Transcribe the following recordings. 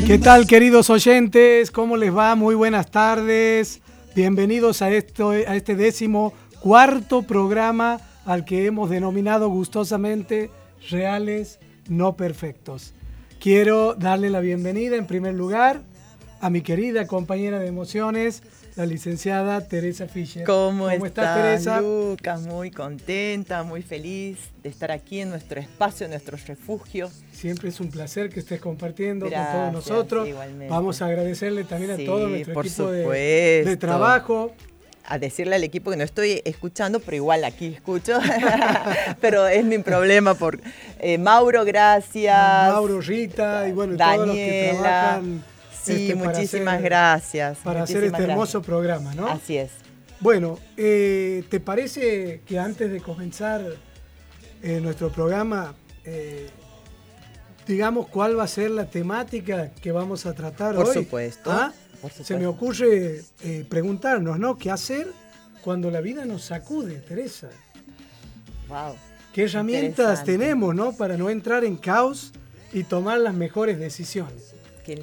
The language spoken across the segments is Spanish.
¿Qué tal, queridos oyentes? ¿Cómo les va? Muy buenas tardes. Bienvenidos a este 14º programa al que hemos denominado gustosamente Reales No Perfectos. Quiero darle la bienvenida en primer lugar a mi querida compañera de emociones, la licenciada Teresa Fischer. ¿Cómo estás, Teresa? Lucas, muy contenta, muy feliz de estar aquí en nuestro espacio, en nuestro refugio. Siempre es un placer que estés compartiendo con todos nosotros. Igualmente. Vamos a agradecerle también a todo nuestro equipo de trabajo. A decirle al equipo que no estoy escuchando, pero igual aquí escucho. Pero es mi problema por Mauro, gracias. Mauro, Rita y bueno, Daniela, todos los que trabajan. Sí, muchísimas gracias. Para hacer este hermoso programa, ¿no? Así es. Bueno, ¿te parece que antes de comenzar nuestro programa, digamos cuál va a ser la temática que vamos a tratar hoy? Por supuesto. Se me ocurre preguntarnos, ¿no? ¿Qué hacer cuando la vida nos sacude, Teresa? Wow. ¿Qué herramientas tenemos, ¿no? Para no entrar en caos y tomar las mejores decisiones. Qué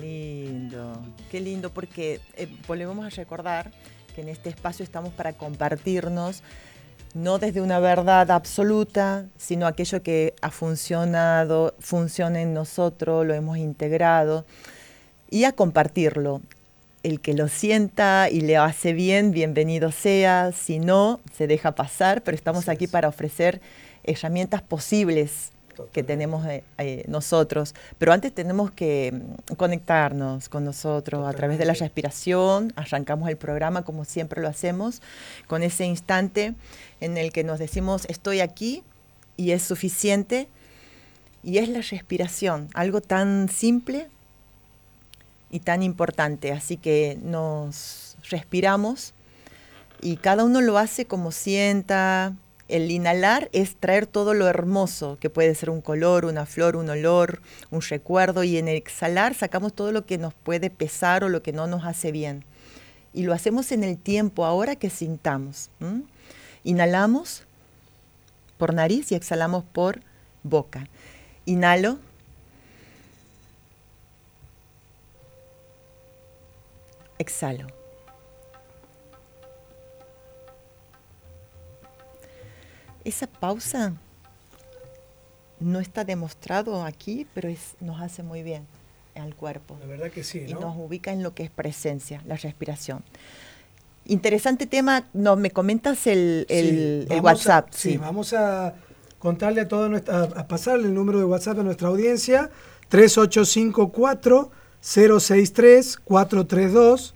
lindo, porque volvemos a recordar que en este espacio estamos para compartirnos, no desde una verdad absoluta, sino aquello que ha funcionado, funciona en nosotros, lo hemos integrado, y a compartirlo. El que lo sienta y le hace bien, bienvenido sea, si no, se deja pasar, pero estamos aquí para ofrecer herramientas posibles que tenemos nosotros, pero antes tenemos que conectarnos con nosotros a través de la respiración. Arrancamos el programa como siempre lo hacemos, con ese instante en el que nos decimos estoy aquí y es suficiente, y es la respiración, algo tan simple y tan importante, así que nos respiramos y cada uno lo hace como sienta. El inhalar es traer todo lo hermoso, que puede ser un color, una flor, un olor, un recuerdo, y en el exhalar sacamos todo lo que nos puede pesar o lo que no nos hace bien. Y lo hacemos en el tiempo, ahora que sintamos. Inhalamos por nariz y exhalamos por boca. Inhalo. Exhalo. Esa pausa no está demostrado aquí, pero nos hace muy bien al cuerpo. La verdad que sí, ¿no? Y nos ubica en lo que es presencia, la respiración. Interesante tema. No, me comentas el WhatsApp. Sí, vamos a contarle a pasarle el número de WhatsApp a nuestra audiencia, 3854-063-432,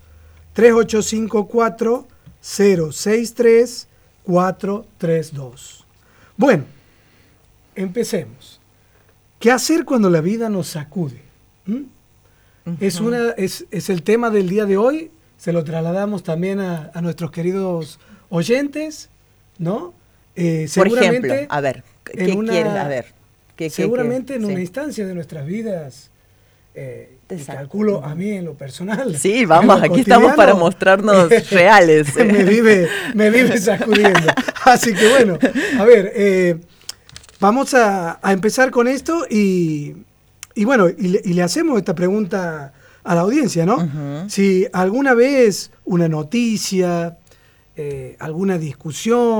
3854-063-432. Bueno, empecemos. ¿Qué hacer cuando la vida nos sacude? Es el tema del día de hoy. Se lo trasladamos también a nuestros queridos oyentes, ¿no? Por ejemplo, a ver, ¿qué quieres? A ver. Seguramente en una instancia de nuestras vidas, y calculo a mí en lo personal. Sí, vamos, aquí estamos para mostrarnos reales. me vive sacudiendo. Así que bueno, a ver, vamos a empezar con esto y bueno, y le hacemos esta pregunta a la audiencia, ¿no? Uh-huh. Si alguna vez una noticia, alguna discusión,